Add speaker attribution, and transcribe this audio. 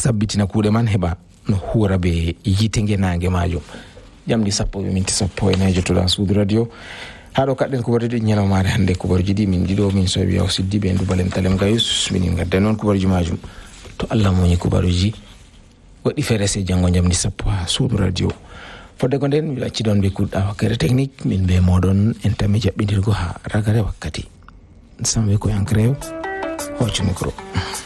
Speaker 1: sabbitina kuuɗe man heɓa no huura be yite ngenage majum. Jamdi 10:10 jottoɗa Suudu Radio haɗo kaɗɗen kubaruji ñalawmare hande. Kubaruji ɗi min jiɗo min sowi yaw siddi ɓe ndubalem talem gayus minin gadda noon kubaruji majum to Allah moñi kubaruji goɗɗi feere se janggo jamdi 10 ha Suudu Radio. Fodde ko nden mi acci ɗon ɓe kuɗɗa wakkere technique min be moɗon en tammi jaɓɓidirgo ha ragare wakkati sambe ko yankrew hoccu micro.